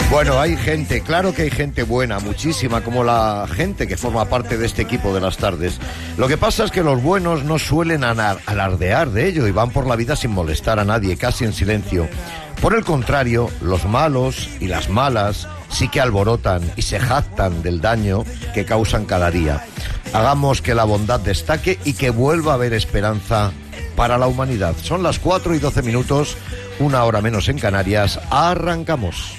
Bueno, hay gente, claro que hay gente buena, muchísima, como la gente que forma parte de este equipo de las tardes. Lo que pasa es que los buenos no suelen alardear de ello y van por la vida sin molestar a nadie, casi en silencio. Por el contrario, los malos y las malas sí que alborotan y se jactan del daño que causan cada día. Hagamos que la bondad destaque y que vuelva a haber esperanza para la humanidad. Son las 4:12, 1 hora menos en Canarias. Arrancamos.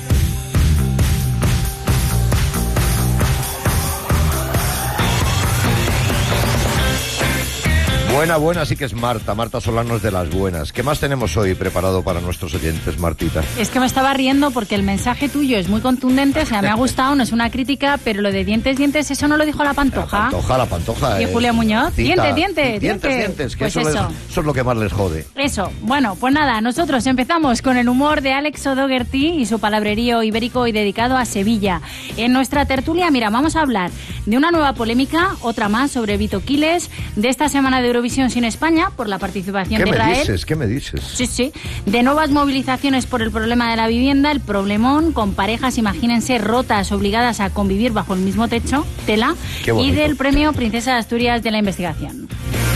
Buena, sí que es Marta Solano es de las buenas. ¿Qué más tenemos hoy preparado para nuestros oyentes, Martita? Es que me estaba riendo porque el mensaje tuyo es muy contundente, o sea, me ha gustado, no es una crítica, pero lo de dientes, eso no lo dijo la Pantoja. La Pantoja. ¿Y Julia Muñoz? Dientes, que pues eso es lo que más les jode. Eso, bueno, pues nada, nosotros empezamos con el humor de Alex O'Doherty y su palabrerío ibérico y dedicado a Sevilla. En nuestra tertulia, mira, vamos a hablar de una nueva polémica, otra más sobre Vito Quiles, de esta semana de Eurovisión sin España por la participación de Israel. ¿Qué me dices? Sí. De nuevas movilizaciones por el problema de la vivienda, el problemón con parejas, imagínense, rotas, obligadas a convivir bajo el mismo techo, tela, y del premio Princesa de Asturias de la investigación.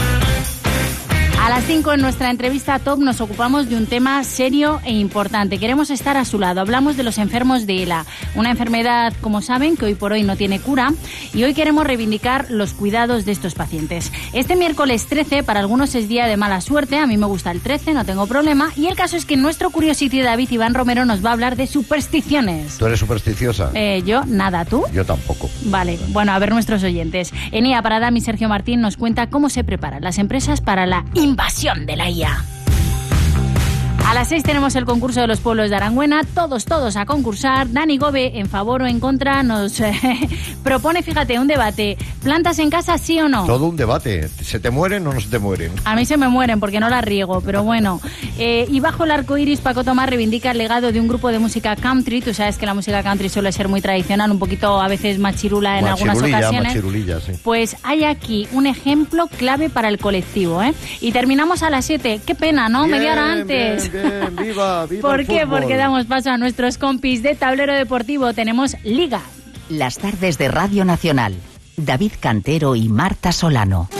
A las 5 en nuestra entrevista top nos ocupamos de un tema serio e importante. Queremos estar a su lado. Hablamos de los enfermos de ELA, una enfermedad, como saben, que hoy por hoy no tiene cura, y hoy queremos reivindicar los cuidados de estos pacientes. Este miércoles 13 para algunos es día de mala suerte, a mí me gusta el 13, no tengo problema, y el caso es que nuestro Curiosity David Iván Romero nos va a hablar de supersticiones. ¿Tú eres supersticiosa? Yo, nada, ¿tú? Yo tampoco. Vale, bueno, a ver nuestros oyentes. En IA para Dami, Sergio Martín nos cuenta cómo se preparan las empresas para la invasión de la IA. A las 6 tenemos el concurso de los pueblos de Arangüena, todos a concursar. Dani Gobe, en favor o en contra, nos propone, fíjate, un debate. ¿Plantas en casa, sí o no? Todo un debate. ¿Se te mueren o no se te mueren? A mí se me mueren porque no las riego, pero bueno. Y bajo el arco iris, Paco Tomás reivindica el legado de un grupo de música country. Tú sabes que la música country suele ser muy tradicional, un poquito a veces machirula en algunas ocasiones. Machirulilla, sí. Pues hay aquí un ejemplo clave para el colectivo, ¿eh? Y terminamos a las 7. Qué pena, ¿no? Media hora antes. Bien, viva ¿Por qué? Porque damos paso a nuestros compis de Tablero Deportivo. Tenemos Liga. Las tardes de Radio Nacional. David Cantero y Marta Solano.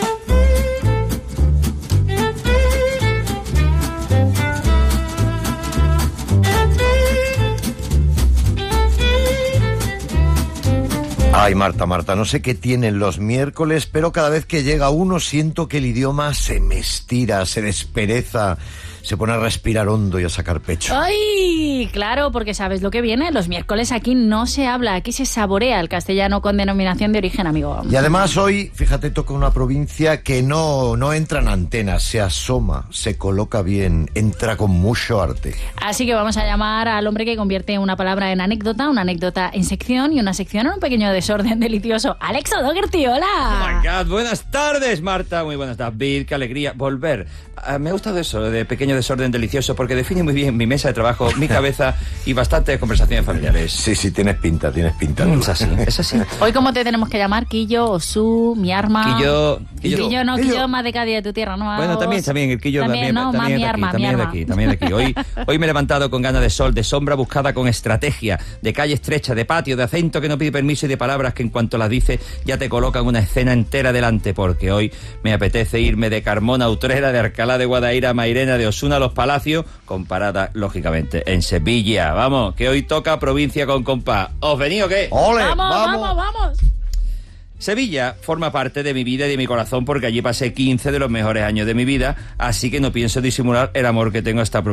Ay, Marta, no sé qué tienen los miércoles, pero cada vez que llega uno siento que el idioma se me estira, se despereza, se pone a respirar hondo y a sacar pecho. ¡Ay! Claro, porque sabes lo que viene. Los miércoles aquí no se habla, aquí se saborea el castellano con denominación de origen, amigo. Y además hoy, fíjate, toca una provincia que no entra en antenas, se asoma, se coloca bien, entra con mucho arte. Así que vamos a llamar al hombre que convierte una palabra en anécdota, una anécdota en sección y una sección en un pequeño desorden delicioso. Alex O'Doherty, hola. Oh my God, buenas tardes, Marta. Muy buenas, David, qué alegría volver. Me ha gustado eso de pequeño desorden delicioso porque define muy bien mi mesa de trabajo, mi cabeza y bastantes conversaciones familiares. Sí, tienes pinta. Es así. Hoy, ¿cómo te tenemos que llamar? Quillo, Osú, mi arma. Quillo más de cada día de tu tierra, ¿no? Bueno, también, el Quillo también, ¿no? también de aquí. Hoy me he levantado con ganas de sol, de sombra buscada con estrategia, de calle estrecha, de patio, de acento que no pide permiso y de palabras que en cuanto las dice ya te colocan una escena entera delante, porque hoy me apetece irme de Carmona a Utrera, de Alcalá de Guadaira a Mairena, de Osuna a Los Palacios, con parada, lógicamente, en Sevilla. Vamos, que hoy toca provincia con compás. ¿Os venís o qué? ¡Ole! ¡Vamos! Sevilla forma parte de mi vida y de mi corazón porque allí pasé 15 de los mejores años de mi vida, así que no pienso disimular el amor que tengo a esta provincia.